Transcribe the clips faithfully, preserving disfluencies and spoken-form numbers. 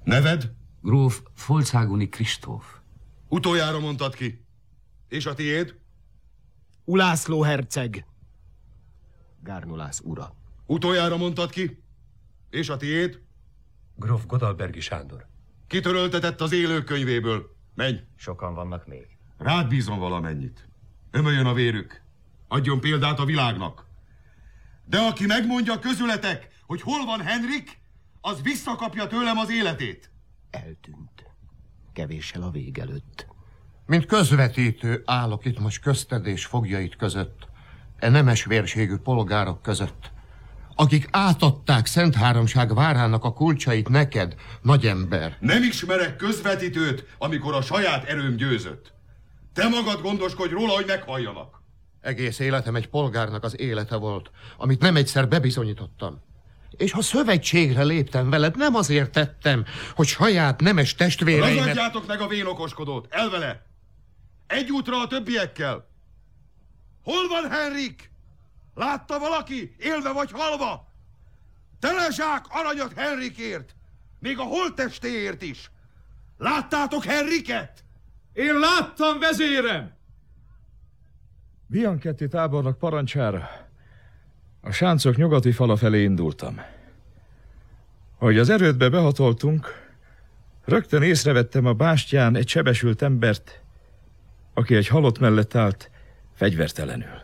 Neved? Gróf Folcágoni Kristóf. Utoljára mondtad ki. És a tiéd? Ulászló herceg. Gárnolász ura. Utoljára mondtad ki. És a tiéd? Gróf Godalbergi Sándor. Kitöröltetett az élők könyvéből. Menj! Sokan vannak még. Rád bízom valamennyit. Ömöljön a vérük. Adjon példát a világnak. De aki megmondja közületek, hogy hol van Henrik, az visszakapja tőlem az életét. Eltűnt. Kevéssel a vég előtt. Mint közvetítő állok itt most közted és foglyait között, e nemes vérségű polgárok között, akik átadták Szent Háromság várának a kulcsait neked, nagyember. Nem ismerek közvetítőt, amikor a saját erőm győzött. Te magad gondoskodj róla, hogy meghalljanak. Egész életem egy polgárnak az élete volt, amit nem egyszer bebizonyítottam. És ha szövetségre léptem veled, nem azért tettem, hogy saját nemes testvéreimet... Ragadjátok meg a vénokoskodót, elvele! Egy útra a többiekkel! Hol van Henrik? Látta valaki, élve vagy halva? Telezsák aranyat Henrikért, még a holttestéért is. Láttátok Henriket? Én láttam, vezérem! Bianchetti tábornok parancsára a sáncok nyugati fala felé indultam. Ahogy az erődbe behatoltunk, rögtön észrevettem a bástyán egy sebesült embert, aki egy halott mellett állt, fegyvertelenül.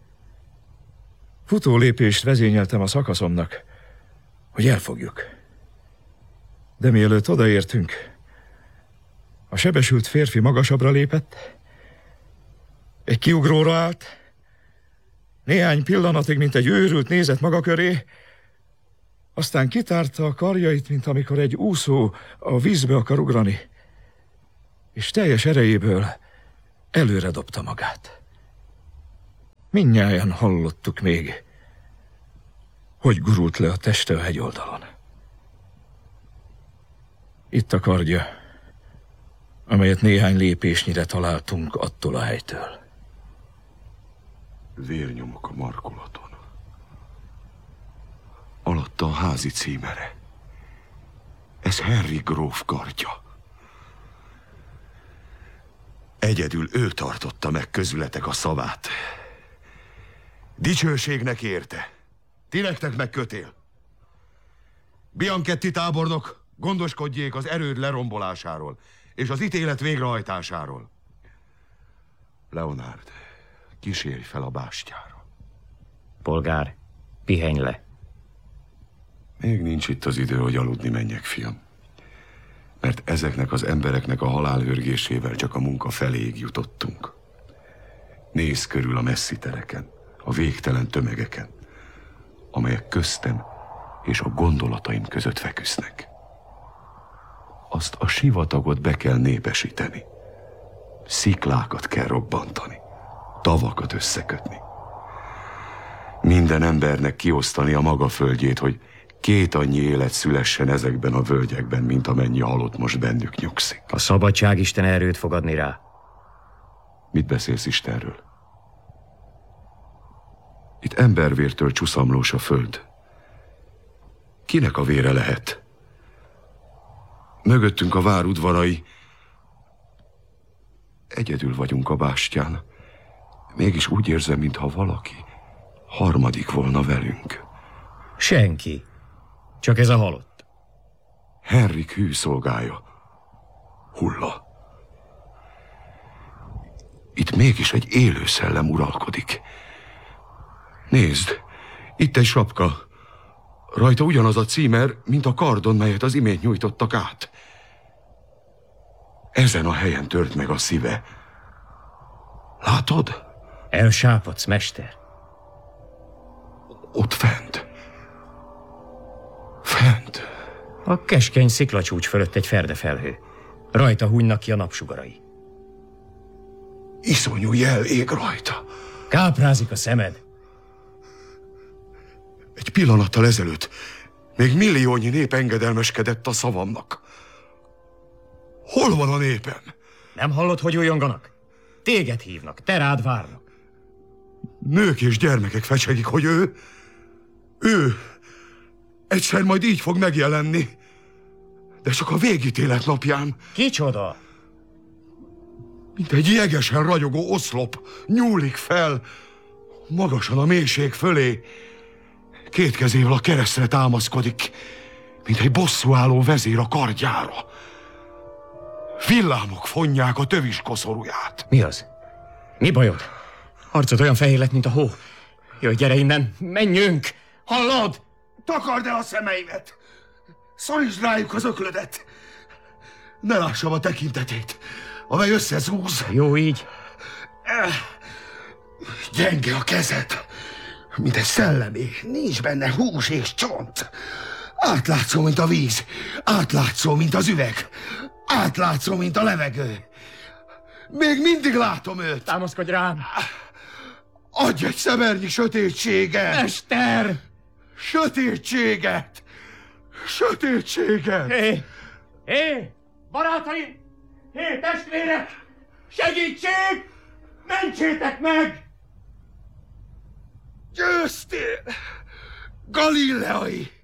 Futó lépést vezényeltem a szakaszomnak, hogy elfogjuk. De mielőtt odaértünk, a sebesült férfi magasabbra lépett, egy kiugróra állt, néhány pillanatig, mint egy őrült nézett maga köré, aztán kitárta a karjait, mint amikor egy úszó a vízbe akar ugrani, és teljes erejéből előre dobta magát. Mindnyájan hallottuk még, hogy gurult le a teste a hegyoldalon. Itt a kardja, amelyet néhány lépésnyire találtunk attól a helytől. Vérnyomok a markolaton. Alatta a házi címere. Ez Henrik gróf kardja. Egyedül ő tartotta meg közületek a szavát. Dicsőségnek érte. Ti nektek meg kötél. Bianchetti tábornok, gondoskodjék az erőd lerombolásáról és az ítélet végrehajtásáról. Leonard, kísérj fel a bástyára. Polgár, pihenj le. Még nincs itt az idő, hogy aludni menjek, fiam. Mert ezeknek az embereknek a halálhörgésével csak a munka feléig jutottunk. Nézz körül a messzi tereken, a végtelen tömegeken, amelyek köztem és a gondolataim között feküsznek. Azt a sivatagot be kell népesíteni. Sziklákat kell robbantani, tavakat összekötni. Minden embernek kiosztani a maga földjét, hogy két annyi élet szülessen ezekben a völgyekben, mint amennyi halott most bennük nyugszik. A szabadság Isten erőt fog adni rá. Mit beszélsz Istenről? Itt embervértől csuszamlós a föld. Kinek a vére lehet? Mögöttünk a vár udvarai. Egyedül vagyunk a bástyán. Mégis úgy érzem, mintha valaki harmadik volna velünk. Senki. Csak ez a halott. Henrik hű szolgája. Hulla. Itt mégis egy élő szellem uralkodik. Nézd, itt egy sapka. Rajta ugyanaz a címer, mint a kardon, melyet az imént nyújtottak át. Ezen a helyen tört meg a szíve. Látod? Elsápadsz, mester. Ott fent. Fent. A keskeny sziklacsúcs fölött egy ferdefelhő. Rajta hunynak ki a napsugarai. Iszonyú jel ég rajta. Káprázik a szemed. Egy pillanattal ezelőtt még milliónyi nép engedelmeskedett a szavamnak. Hol van a népem? Nem hallod, hogy újonganak? Téged hívnak, te rád várnak. Nők és gyermekek fecsegik, hogy ő, ő egyszer majd így fog megjelenni. de csak a végítélet napján, Kicsoda? mint egy jegesen ragyogó oszlop, nyúlik fel, magasan a mélység fölé. Két kezével a keresztre támaszkodik, mint egy bosszúálló vezér a kardjára. Villámok fonják a tövis koszorúját. Mi az? Mi bajod? Arcod olyan fehér lett, mint a hó. Jöjj, gyere innen, menjünk! Hallod? Takard el a szemeimet! Szorítsd rájuk az öklödet! Ne lássam a tekintetét, amely összezúz. Jó így. Gyenge a kezed, mint egy szellemi, nincs benne hús és csont. Átlátszó, mint a víz, átlátszó, mint az üveg, átlátszó, mint a levegő. Még mindig látom őt. Támaszkodj rám! Adj egy szemernyi sötétséget! Mester! Sötétséget! Sötétséget! Hé! Hé! Barátaim! Hé, testvérek! Segítség! Mentsétek meg! Győztél! Galileai!